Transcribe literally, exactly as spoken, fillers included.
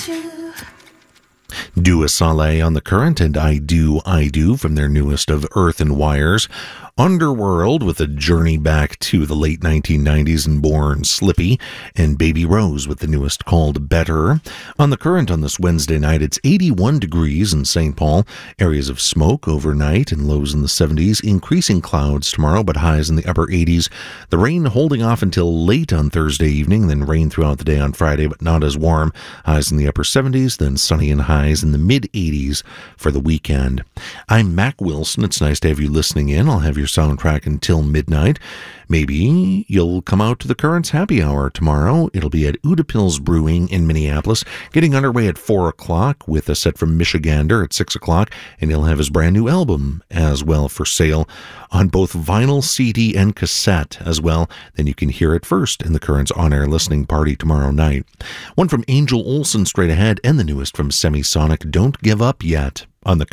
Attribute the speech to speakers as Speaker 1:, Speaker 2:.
Speaker 1: Dua Saleh on the Current and I Do, I Do from their newest of Earth and Wires. Underworld with a journey back to the late nineteen nineties and Born Slippy, and Baby Rose with the newest called Better. On the Current on this Wednesday night, it's eighty-one degrees in Saint Paul, areas of smoke overnight and lows in the seventies, increasing clouds tomorrow but highs in the upper eighties. The rain holding off until late on Thursday evening, then rain throughout the day on Friday but not as warm, highs in the upper seventies, then sunny and highs in the mid eighties for the weekend. I'm Mac Wilson. It's nice to have you listening in. I'll have your soundtrack until midnight. Maybe you'll come out to the Current's happy hour tomorrow. It'll be at Udapills Brewing in Minneapolis, getting underway at four o'clock with a set from Michigander at six o'clock, and he'll have his brand new album as well for sale on both vinyl, C D, and cassette as well. Then you can hear it first in the Current's on-air listening party tomorrow night. One from Angel Olsen straight ahead, and the newest from Semisonic, Don't Give Up Yet, on the Current.